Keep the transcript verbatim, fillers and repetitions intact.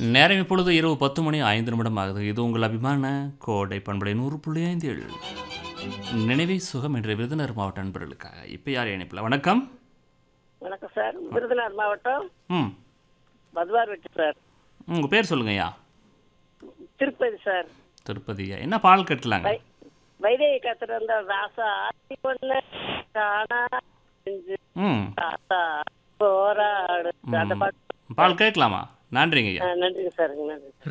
நேரம் இப்பொழுது இரவு பத்து மணி ஐந்து நிமிடம் ஆகுது. இது உங்கள் அபிமான கோடை பண்பலை நூறு புள்ளி ஐந்தில் நினைவே சுகம் என்ற விருதுநகர் மாவட்ட அன்பர்களுக்காக. இப்போ யார் இணைப்பில்? வணக்கம். வணக்கம் சார். விருதுநகர் மாவட்டம் ம் மதுவார் வெட்டி சார். உங்கள் பேர் சொல்லுங்கய்யா. திருப்பதி சார். திருப்பதியா? என்ன பால் கட்டலாங்க? வை- வைதேகி கத்துட்டு வந்த ராசா ஆத்தி பொண்ணு காணா செஞ்சு ம் ராசா போராடு அந்த பாட்டு. பால் கேட்கலாமா? நன்றிங்க ஐயா. ஆ, நன்றிங்க சார். நன்றி.